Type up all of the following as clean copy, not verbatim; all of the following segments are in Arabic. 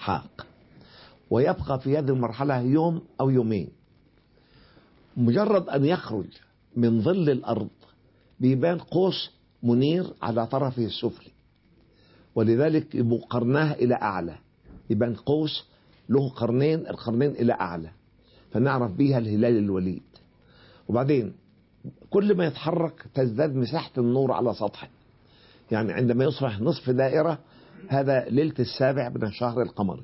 إسحاق، ويبقى في هذه المرحلة يوم أو يومين. مجرد أن يخرج من ظل الأرض بيبان قوس منير على طرفه السفلي، ولذلك قرناه إلى أعلى، يبان قوس له قرنين، القرنين إلى أعلى، فنعرف بيها الهلال الوليد. وبعدين كل ما يتحرك تزداد مساحة النور على سطحه، يعني عندما يصبح نصف دائرة هذا ليلة السابع من الشهر القمري.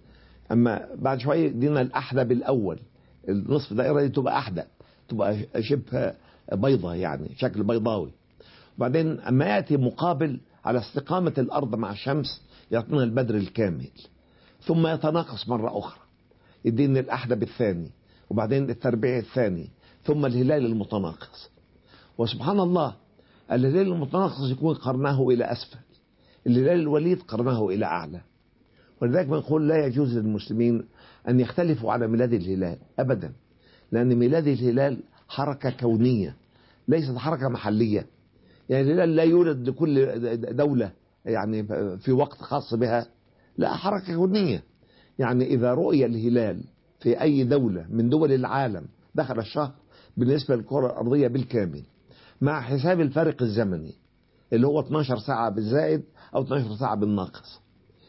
أما بعد شوية دينا الأحدب الأول، النصف دائرة دي تبقى أحدب، تبقى شبه بيضة، يعني شكل بيضاوي. وبعدين أما يأتي مقابل على استقامة الأرض مع الشمس يعطينا البدر الكامل، ثم يتناقص مرة أخرى يدينا الأحدب الثاني، وبعدين التربيع الثاني، ثم الهلال المتناقص. وسبحان الله الهلال المتناقص يكون قرناه إلى أسفل، الهلال الوليد قرناه إلى أعلى. ولذلك بنقول لا يجوز للمسلمين أن يختلفوا على ميلاد الهلال أبدا، لأن ميلاد الهلال حركة كونية ليست حركة محلية. يعني الهلال لا يولد لكل دولة يعني في وقت خاص بها، لا، حركة كونية. يعني إذا رؤي الهلال في أي دولة من دول العالم دخل الشهر بالنسبة للكرة الأرضية بالكامل، مع حساب الفارق الزمني اللي هو 12 ساعة بالزائد أو 12 ساعة بالناقص.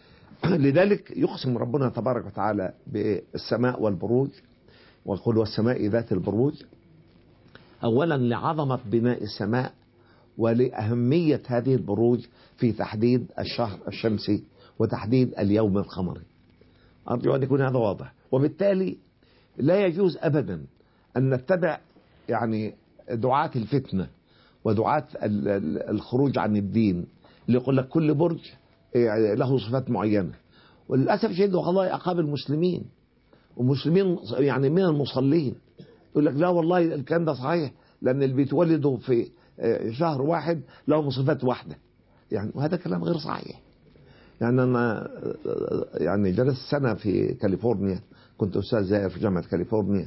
لذلك يقسم ربنا تبارك وتعالى بالسماء والبروج، ويقول والسماء ذات البروج، أولا لعظمة بناء السماء ولأهمية هذه البروج في تحديد الشهر الشمسي وتحديد اليوم القمري. أرجو أن يكون هذا واضح. وبالتالي لا يجوز أبدا أن نتبع يعني دعاة الفتنة ودعاة الخروج عن الدين اللي يقول لك كل برج له صفات معينة. وللأسف الشديد والله أقابل المسلمين ومسلمين يعني من المصلين يقول لك لا والله الكلام ده صحيح، لأن اللي بيتولدوا في شهر واحد لهم صفات واحدة، يعني وهذا كلام غير صحيح. يعني أنا يعني جلست سنة في كاليفورنيا، كنت أستاذ زائر في جامعة كاليفورنيا.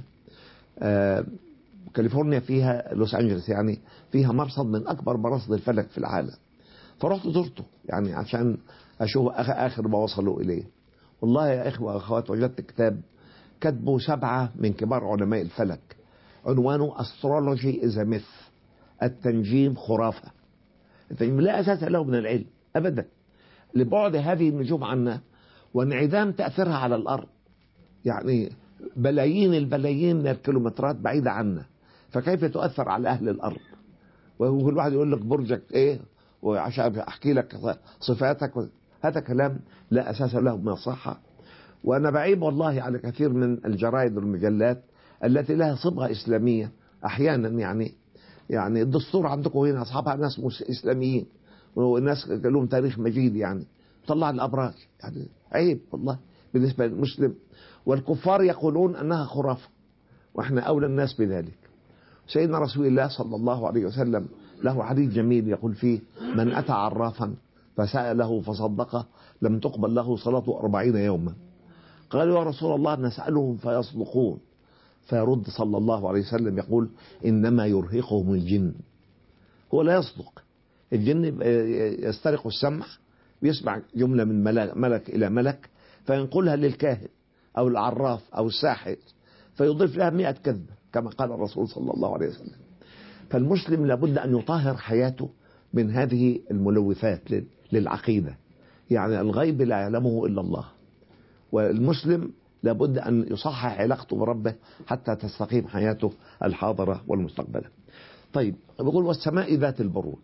كاليفورنيا فيها لوس أنجلس، يعني فيها مرصد من أكبر مراصد الفلك في العالم، فرحت زرته يعني عشان أشوف آخر ما وصلوا إليه. والله يا إخوة وأخوات وجدت كتاب كتبه 7 من كبار علماء الفلك، عنوانه Astrology is a myth، التنجيم خرافة. التنجيم لا أساس له من العلم أبدا، لبعد هذه النجوم عنا وانعدام تأثيرها على الأرض. يعني بلايين البلايين من الكيلومترات بعيدة عنا، فكيف تؤثر على أهل الأرض؟ وكل واحد يقول لك برجك إيه وعشان أحكي لك صفاتك، هذا كلام لا أساس له من الصحة. وأنا بعيب والله على كثير من الجرائد والمجلات التي لها صبغة إسلامية أحيانا، يعني الدستور عندكم هنا أصحابها ناس إسلاميين والناس لهم تاريخ مجيد، يعني طلع الأبراج، يعني عيب والله بالنسبة للمسلم. والكفار يقولون أنها خرافة وإحنا أولى الناس بذلك. سيدنا رسول الله صلى الله عليه وسلم له حديث جميل يقول فيه من أتى عرافا فسأله فصدقه لم تقبل له صلاة 40 يوما. قالوا يا رسول الله نسألهم فيصدقون، فيرد صلى الله عليه وسلم يقول إنما يرهقهم الجن. هو لا يصدق، الجن يسترق السمع، بيسمع جملة من ملك إلى ملك فينقلها للكاهن أو العراف أو الساحر فيضيف لها 100 كذبة كما قال الرسول صلى الله عليه وسلم. فالمسلم لابد أن يطهر حياته من هذه الملوثات للعقيدة، يعني الغيب لا يعلمه إلا الله، والمسلم لابد أن يصحح علاقته بربه حتى تستقيم حياته الحاضرة والمستقبلة. طيب بيقول والسماء ذات البروج،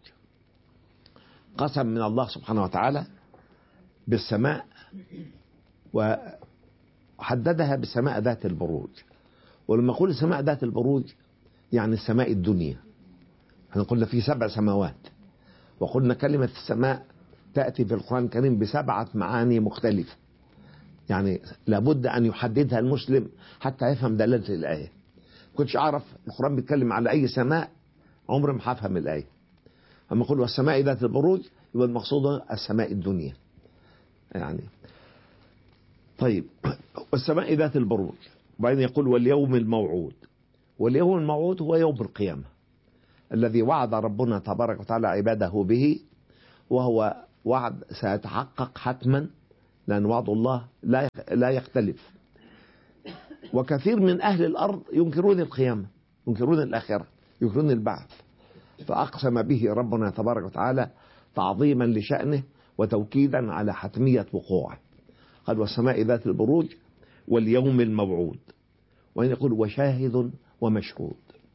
قسم من الله سبحانه وتعالى بالسماء وحددها بالسماء ذات البروج. ولما أقول السماء ذات البروج يعني السماء الدنيا. احنا قلنا في 7 سماوات، وقلنا كلمة السماء تأتي في القرآن الكريم ب7 معاني مختلفة، يعني لابد أن يحددها المسلم حتى يفهم دلالة الآية. كنتش أعرف القرآن بيتكلم على أي سماء عمري ما هفهم الآية. أما يقول والسماء ذات البروج يبقى المقصود السماء الدنيا يعني. طيب والسماء ذات البروج، وبعدين يقول واليوم الموعود. واليوم الموعود هو يوم القيامة الذي وعد ربنا تبارك وتعالى عباده به، وهو وعد سيتحقق حتما لأن وعد الله لا يختلف. وكثير من أهل الأرض ينكرون القيامة، ينكرون الآخرة، ينكرون البعث، فأقسم به ربنا تبارك وتعالى تعظيما لشأنه وتوكيدا على حتمية وقوعه. قال والسماء ذات البروج واليوم الموعود، وإن يقول وشاهد ومشهود.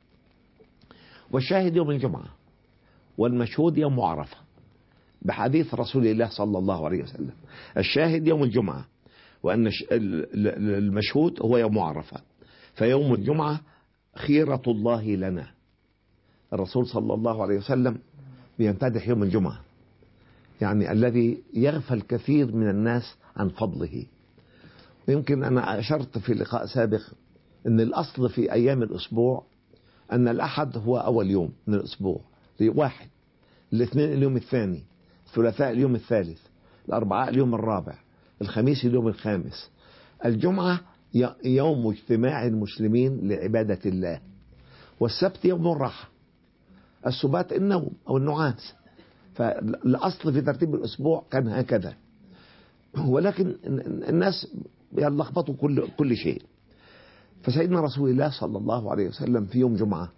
والشاهد يوم الجمعة، والمشهود يوم عرفة، بحديث رسول الله صلى الله عليه وسلم. الشاهد يوم الجمعة، وأن المشهود هو يوم عرفة. فيوم الجمعة خيرة الله لنا. الرسول صلى الله عليه وسلم بيمتدح يوم الجمعة، يعني الذي يغفل كثير من الناس عن فضله. ويمكن أنا أشرت في لقاء سابق أن الأصل في أيام الأسبوع أن الأحد هو أول يوم من الأسبوع، واحد، الاثنين اليوم الثاني، الثلاثاء اليوم الثالث، الأربعاء اليوم الرابع، الخميس اليوم الخامس. الجمعة يوم اجتماع المسلمين لعبادة الله، والسبت يوم الراحة، السبات النوم أو النعاس. فالأصل في ترتيب الأسبوع كان هكذا، ولكن الناس يلخبطوا كل شيء. فسيدنا رسول الله صلى الله عليه وسلم في يوم جمعة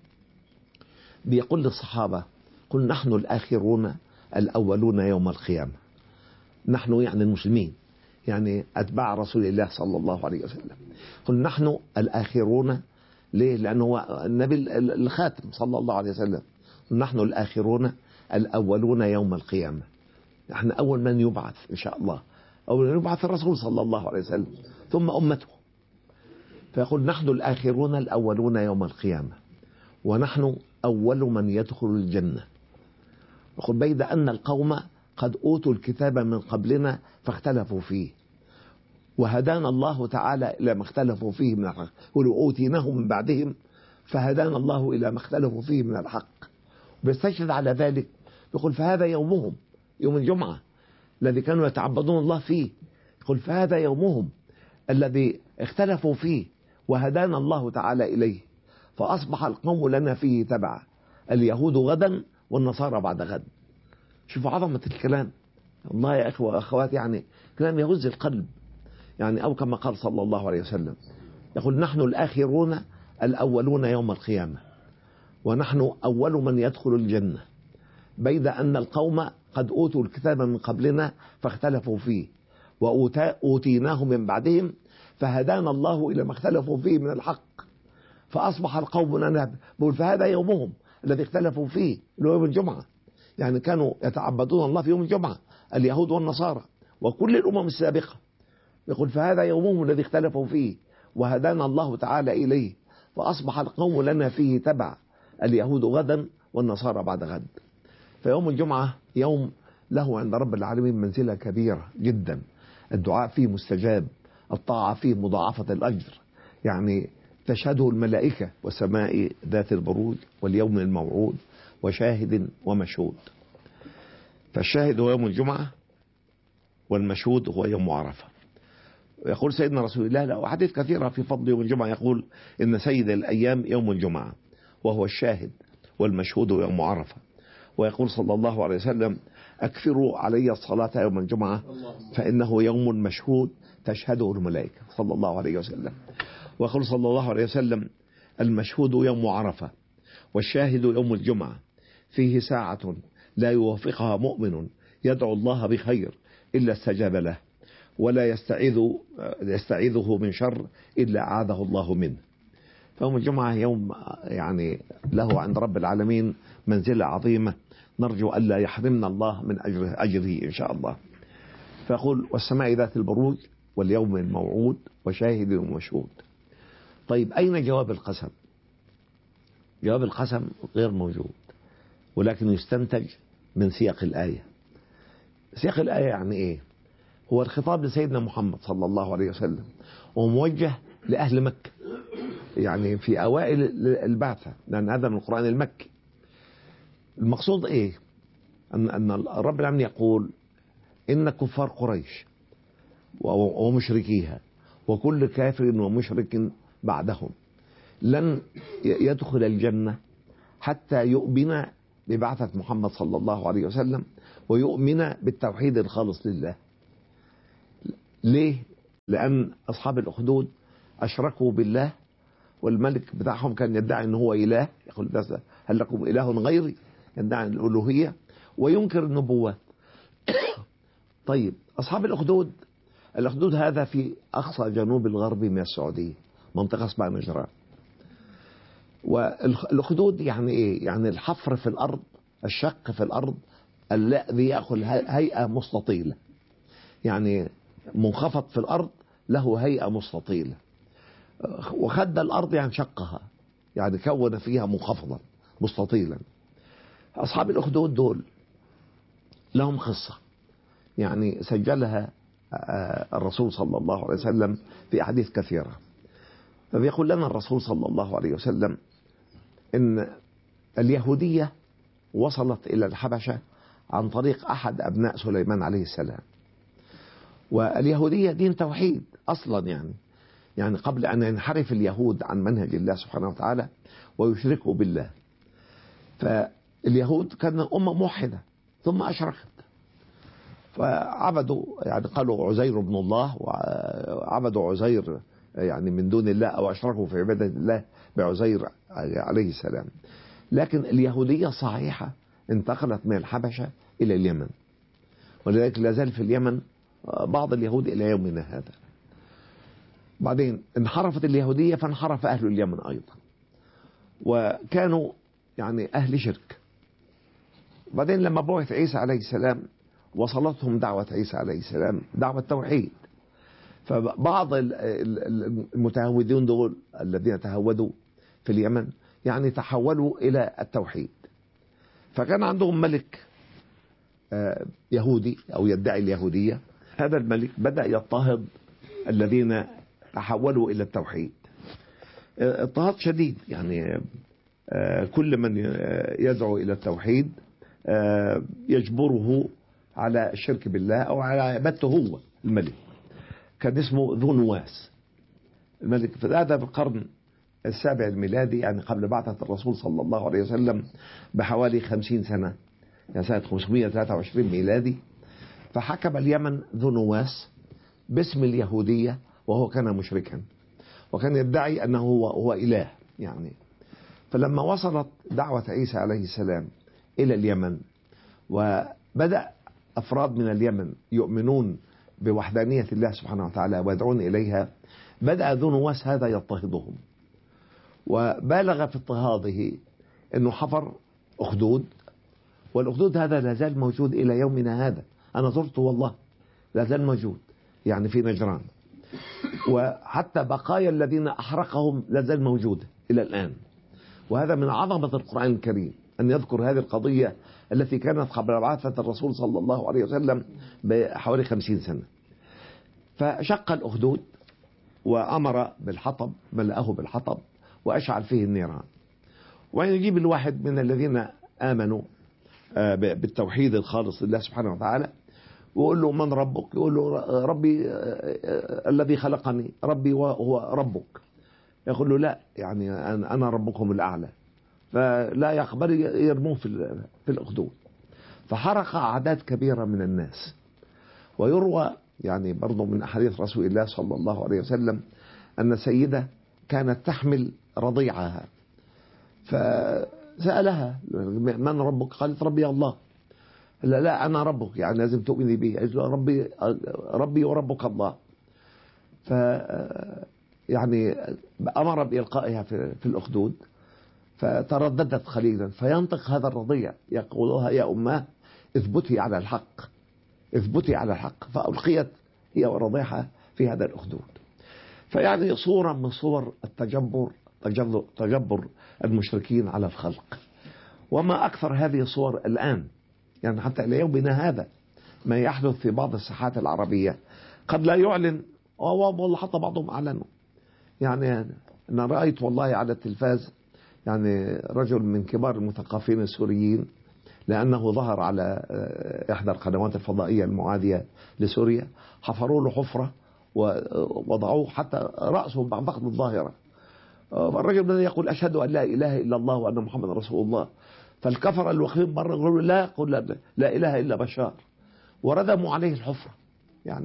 بيقول للصحابة: قل نحن الآخرون الأولون يوم القيامة. نحن يعني المسلمين، يعني أتباع رسول الله صلى الله عليه وسلم. قل نحن الآخرون، ليه؟ لأنه هو النبي الخاتم صلى الله عليه وسلم. نحن الآخرون الأولون يوم القيامة، نحن أول من يبعث إن شاء الله، أول من يبعث الرسول صلى الله عليه وسلم ثم أمته. فيقول نحن الآخرون الأولون يوم القيامة، ونحن أول من يدخل الجنة. يقول بيد أن القوم قد أوتوا الكتاب من قبلنا فاختلفوا فيه، وهدانا الله تعالى إلى ما اختلفوا فيه من الحق. ولو أوتيناه من بعدهم فهدانا الله إلى ما اختلفوا فيه من الحق. بيستشهد على ذلك، يقول فهذا يومهم، يوم الجمعة الذي كانوا يتعبدون الله فيه. يقول فهذا يومهم الذي اختلفوا فيه وهدانا الله تعالى إليه، فأصبح القوم لنا فيه تبعا، اليهود غدا والنصارى بعد غد. شوفوا عظمة الكلام، والله يا أخوة وأخوات، يعني كلام يهز القلب. يعني أو كما قال صلى الله عليه وسلم، يقول نحن الآخرون الأولون يوم القيامة، ونحن أول من يدخل الجنة، بيد أن القوم قد أوتوا الكتاب من قبلنا فاختلفوا فيه، وأوتيناه من بعدهم فهدانا الله إلى ما اختلفوا فيه من الحق، فأصبح القوم لنا. بقول فهذا يومهم الذي اختلفوا فيه، اللي هو يوم الجمعة. يعني كانوا يتعبدون الله في يوم الجمعة، اليهود والنصارى وكل الأمم السابقة. يقول فهذا يومهم الذي اختلفوا فيه وهدانا الله تعالى إليه، فأصبح القوم لنا فيه تبع، اليهود غدا والنصارى بعد غد. فيوم الجمعة يوم له عند رب العالمين منزلة كبيرة جدا، الدعاء فيه مستجاب، الطاعة فيه مضاعفة الأجر. يعني تشهده الملائكة وسماء ذات البروج واليوم الموعود وشاهد ومشهود. فالشاهد هو يوم الجمعة، والمشهود هو يوم عرفة. ويقول سيدنا رسول الله له أحاديث كثيرة في فضل يوم الجمعة، يقول إن سيد الأيام يوم الجمعة وهو الشاهد، والمشهود يوم عرفة. ويقول صلى الله عليه وسلم أكثروا علي الصلاة يوم الجمعة فإنه يوم مشهود تشهده الملائكة، صلى الله عليه وسلم. ويقول صلى الله عليه وسلم المشهود يوم عرفة والشاهد يوم الجمعة، فيه ساعة لا يوافقها مؤمن يدعو الله بخير إلا استجاب له، ولا يستعيذه من شر إلا أعاذه الله منه. فيوم الجمعة يوم يعني له عند رب العالمين منزلة عظيمة، نرجو ألا يحرمنا الله من أجره إن شاء الله. فيقول والسماء ذات البروج واليوم الموعود وشاهد ومشهود. طيب أين جواب القسم؟ جواب القسم غير موجود، ولكن يستنتج من سياق الآية. سياق الآية يعني إيه؟ هو الخطاب لسيدنا محمد صلى الله عليه وسلم وموجه لأهل مكة، يعني في أوائل البعثة، لأن هذا من القرآن المكي. المقصود إيه؟ أن رب العالمين يقول إن كفار قريش ومشركيها وكل كافر ومشرك بعدهم لن يدخل الجنة حتى يؤمن ببعثة محمد صلى الله عليه وسلم ويؤمن بالتوحيد الخالص لله. ليه؟ لأن أصحاب الأخدود أشركوا بالله، والملك بتاعهم كان يدعي أنه هو إله، يقول بس هل لكم إله غيري، يدعي الألوهية وينكر النبوة. طيب أصحاب الأخدود هذا في أقصى جنوب الغربي من السعودية، منطقة اسمها نجران. والأخدود يعني إيه؟ يعني الحفر في الأرض، الشق في الأرض الذي يأخذ هيئة مستطيلة، يعني منخفض في الأرض له هيئة مستطيلة، وخد الأرض يعني شقها، يعني كون فيها منخفضا مستطيلا. أصحاب الأخدود دول لهم قصة يعني سجلها الرسول صلى الله عليه وسلم في أحاديث كثيرة. فبيقول لنا الرسول صلى الله عليه وسلم إن اليهودية وصلت إلى الحبشة عن طريق أحد أبناء سليمان عليه السلام. واليهودية دين توحيد أصلا، يعني قبل أن ينحرف اليهود عن منهج الله سبحانه وتعالى ويشركوا بالله. فاليهود كانوا أمة موحدة ثم أشركت، فعبدوا يعني قالوا عزير ابن الله، وعبدوا عزير يعني من دون الله، أو أشركوا في عبادة الله بعزير عليه السلام. لكن اليهودية صحيحة انتقلت من الحبشة إلى اليمن، ولذلك لا زال في اليمن بعض اليهود إلى يومنا هذا. بعدين انحرفت اليهودية فانحرف أهل اليمن أيضا، وكانوا يعني أهل شرك. بعدين لما بعث عيسى عليه السلام وصلتهم دعوة عيسى عليه السلام دعوة توحيد، فبعض المتهودين دول الذين تهودوا في اليمن يعني تحولوا إلى التوحيد. فكان عندهم ملك يهودي أو يدعي اليهودية. هذا الملك بدأ يضطهد الذين تحولوا إلى التوحيد اضطهاد شديد، يعني كل من يدعو إلى التوحيد يجبره على الشرك بالله أو على عبادته هو. الملك كان اسمه ذو نواس، الملك في هذا في القرن السابع الميلادي، يعني قبل بعثة الرسول صلى الله عليه وسلم بحوالي 50 سنة، يعني سنة 523 ميلادي. فحكم اليمن ذو نواس باسم اليهودية، وهو كان مشركا وكان يدعي أنه هو إله يعني. فلما وصلت دعوة عيسى عليه السلام إلى اليمن وبدأ أفراد من اليمن يؤمنون بوحدانية الله سبحانه وتعالى ويدعون إليها، بدأ ذو نواس هذا يضطهدهم، وبالغ في اضطهاده أنه حفر أخدود، والأخدود هذا لا زال موجود إلى يومنا هذا. أنا زرته والله، لا زال موجود يعني في نجران، وحتى بقايا الذين أحرقهم لا زال موجودة إلى الآن. وهذا من عظمة القرآن الكريم أن يذكر هذه القضية التي كانت قبل بعثة الرسول صلى الله عليه وسلم بحوالي 50 سنة. فشق الأخدود وأمر بالحطب، ملأه بالحطب وأشعل فيه النيران، ويجيب الواحد من الذين آمنوا بالتوحيد الخالص لله سبحانه وتعالى ويقول له من ربك؟ يقول له ربي الذي خلقني، ربي وهو ربك. يقول له لا، يعني أنا ربكم الأعلى. فلا يقبل، يرموه في الأخدود. فحرق أعداد كبيرة من الناس. ويروى يعني برضو من أحاديث رسول الله صلى الله عليه وسلم أن سيدة كانت تحمل رضيعها، فسألها من ربك؟ قالت ربي الله. لا أنا ربك، يعني لازم تؤمني بي. ربي وربك الله. ف يعني أمر بإلقائها في الأخدود، فترددت قليلا فينطق هذا الرضيع يقولها يا أماه اثبتي على الحق، اثبتي على الحق. فألقيت هي ورضيعها في هذا الأخدود. فيعني صورة من صور تجبر المشركين على الخلق. وما أكثر هذه الصور الآن، يعني حتى إلى يومنا هذا ما يحدث في بعض الساحات العربية قد لا يعلن، والله حتى بعضهم أعلنوا. يعني أنا رأيت والله على التلفاز يعني رجل من كبار المثقفين السوريين، لأنه ظهر على إحدى القنوات الفضائية المعادية لسوريا، حفروا له حفرة ووضعوه حتى رأسه بعد فقد الظاهرة. الرجل بدأ يقول أشهد أن لا إله إلا الله وأن محمد رسول الله. فالكفر الوخيم برا يقولوا لا، قل لا إله إلا بشار، وردموا عليه الحفرة. يعني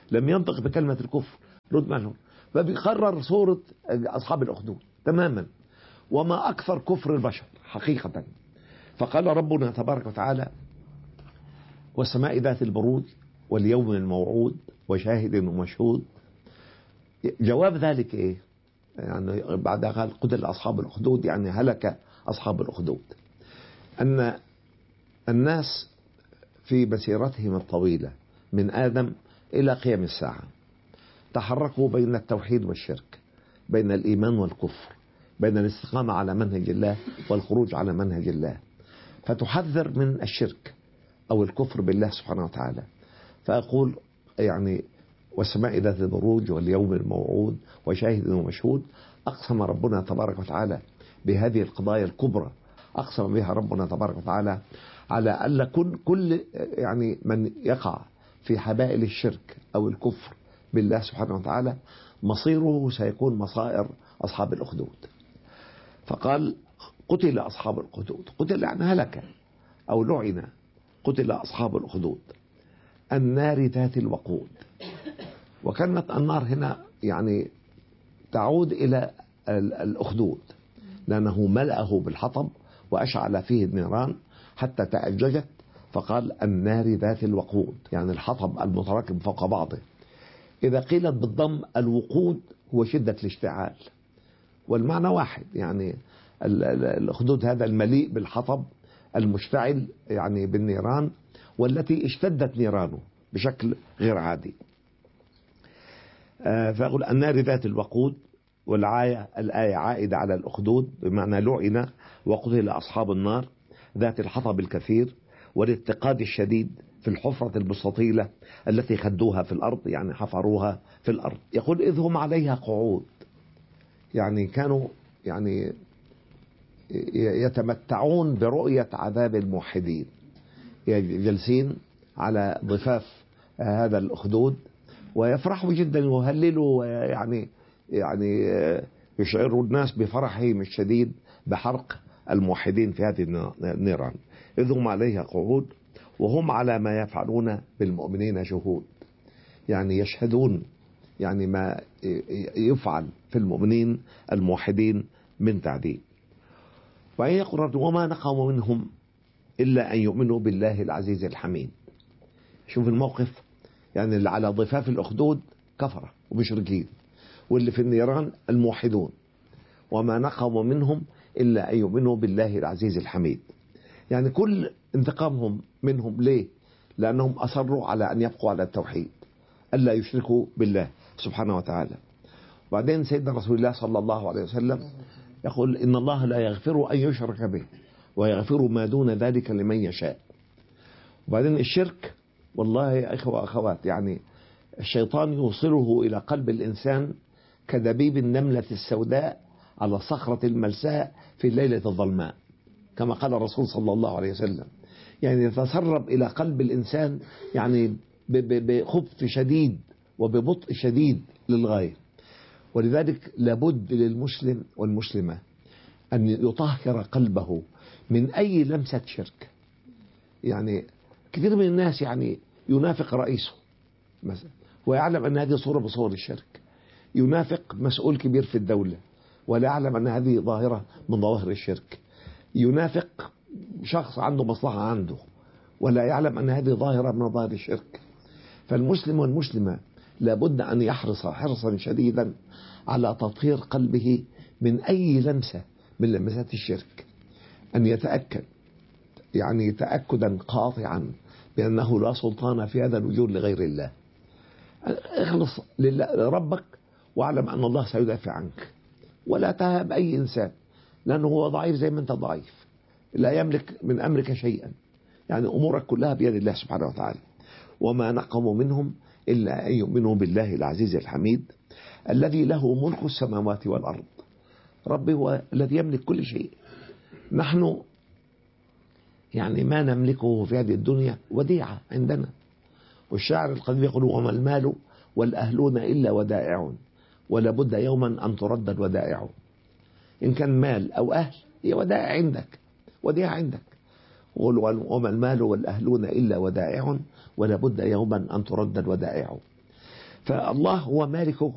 لم ينطق بكلمة الكفر رد معهم. فبيقرر صورة أصحاب الأخدود تماما، وما أكثر كفر البشر حقيقة. فقال ربنا تبارك وتعالى: والسماء ذات البروج واليوم الموعود وشاهد ومشهود. جواب ذلك إيه؟ يعني بعد قال قتل أصحاب الأخدود، يعني هلك أصحاب الأخدود. أن الناس في مسيرتهم الطويلة من آدم إلى قيام الساعة تحركوا بين التوحيد والشرك، بين الإيمان والكفر، بين الاستقامة على منهج الله والخروج على منهج الله. فتحذر من الشرك أو الكفر بالله سبحانه وتعالى. فأقول يعني والسماء ذات البروج واليوم الموعود وشاهد ومشهود. أقسم ربنا تبارك وتعالى بهذه القضايا الكبرى، أقسم بها ربنا تبارك وتعالى على أن كل يعني من يقع في حبائل الشرك أو الكفر بالله سبحانه وتعالى مصيره سيكون مصائر أصحاب الأخدود. فقال: قتل أصحاب الأخدود. قتل يعني هلك أو لعن. قتل أصحاب الأخدود النار ذات الوقود. وكانت النار هنا يعني تعود إلى الأخدود، لأنه ملأه بالحطب وأشعل فيه النيران حتى تأججت، فقال النار ذات الوقود، يعني الحطب المتراكم فوق بعضه. إذا قيلت بالضم الوقود هو شدة الاشتعال، والمعنى واحد، يعني الأخدود هذا المليء بالحطب المشتعل يعني بالنيران، والتي اشتدت نيرانه بشكل غير عادي. فأقول النار ذات الوقود. الآية عائدة على الأخدود بمعنى لعن وقتل أصحاب النار ذات الحطب الكثير والاتقاد الشديد في الحفرة المستطيلة التي خدوها في الأرض، يعني حفروها في الأرض. يقول إذ هم عليها قعود، يعني كانوا يعني يتمتعون برؤية عذاب الموحدين، جالسين على ضفاف هذا الأخدود ويفرحوا جدا ويهللوا، ويعني يشعروا الناس بفرحهم الشديد بحرق الموحدين في هذه النيران. إذ هم عليها قعود وهم على ما يفعلون بالمؤمنين شهود، يعني يشهدون يعني ما يفعل في المؤمنين الموحدين من تعذيب. وإن يقول وما نقموا منهم إلا أن يؤمنوا بالله العزيز الحميد. شوف الموقف، يعني اللي على ضفاف الأخدود كفرة ومشركين، واللي في النيران الموحدون. وما نقموا منهم إلا أن يؤمنوا بالله العزيز الحميد. يعني كل انتقامهم منهم ليه؟ لأنهم أصروا على أن يبقوا على التوحيد، ألا يشركوا بالله سبحانه وتعالى. وبعدين سيدنا رسول الله صلى الله عليه وسلم يقول إن الله لا يغفر أن يشرك به ويغفر ما دون ذلك لمن يشاء. وبعدين الشرك والله يا إخوة وأخوات، يعني الشيطان يوصله إلى قلب الإنسان كدبيب النملة السوداء على صخرة الملساء في الليلة الظلماء، كما قال الرسول صلى الله عليه وسلم. يعني يتسرب إلى قلب الإنسان يعني بخبث شديد وببطء شديد للغاية. ولذلك لابد للمسلم والمسلمة أن يطهر قلبه من أي لمسة شرك. يعني كثير من الناس يعني ينافق رئيسه مثلا ويعلم أن هذه صورة بصور الشرك، ينافق مسؤول كبير في الدولة ولا يعلم أن هذه ظاهرة من ظواهر الشرك، ينافق شخص عنده مصلحة عنده ولا يعلم أن هذه ظاهرة من ظواهر الشرك. فالمسلم والمسلمة لابد أن يحرص حرصا شديدا على تطهير قلبه من أي لمسة من لمسات الشرك، أن يتأكد يعني تأكدا قاطعا بأنه لا سلطان في هذا الوجود لغير الله. اخلص لربك واعلم أن الله سيدافع عنك، ولا تهاب أي إنسان لأنه هو ضعيف زي ما أنت ضعيف، لا يملك من أمرك شيئا، يعني أمورك كلها بيد الله سبحانه وتعالى. وما نقموا منهم إلا أن يؤمنوا بالله العزيز الحميد الذي له ملك السماوات والأرض. ربي هو الذي يملك كل شيء، نحن يعني ما نملكه في هذه الدنيا وديعة عندنا. والشاعر القديم يقول وما المال والأهلون إلا ودائع ولا بد يوما أن ترد الودائع. إن كان مال أو أهل هي ودائع عندك، وديعة عندك. وما المال والأهلون إلا ودائع ولا بد يوما أن ترد الودائع. فالله هو مالك